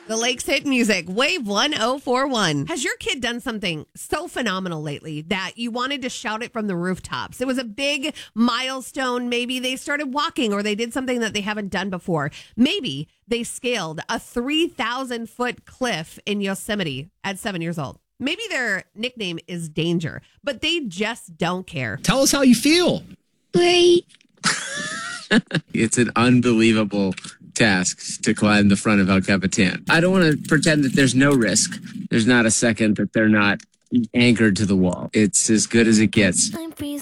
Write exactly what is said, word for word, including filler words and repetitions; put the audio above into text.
The Lakes hit music, Wave one oh four one. Has your kid done something so phenomenal lately that you wanted to shout it from the rooftops? It was a big milestone. Maybe they started walking or they did something that they haven't done before. Maybe they scaled a three thousand foot cliff in Yosemite at seven years old. Maybe their nickname is Danger, but they just don't care. Tell us how you feel. Great. It's an unbelievable task to climb the front of El Capitan. I don't want to pretend that there's no risk. There's not a second that they're not anchored to the wall. It's as good as it gets. I'm freezing.